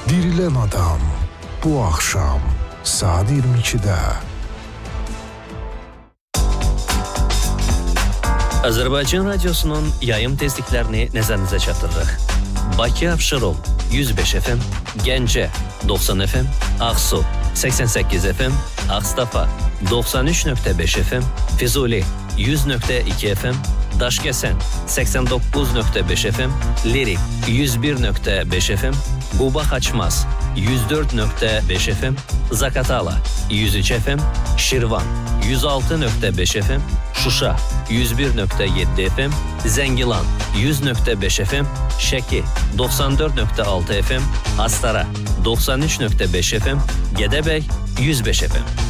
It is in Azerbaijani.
Dirilən adam bu axşam saat 22-də. Azərbaycan Radiosunun yayım tezliklərini nəzərinizə çatdırırıq. Bakı Abşeron 105 FM, Gəncə 90 FM, Ağsu 88 FM, Ağstafa 93.5 FM, Füzuli 100.2 FM, Daşkəsən 89.5 FM, Lirik 101.5 FM, Quba Xaçmaz 104.5 FM, Zakatala 103 FM, Şirvan 106.5 FM, Şuşa 101.7 FM, Zəngilan 100.5 FM, Şəki 94.6 FM, Astara 93.5 FM, Gədəbəy 105 FM.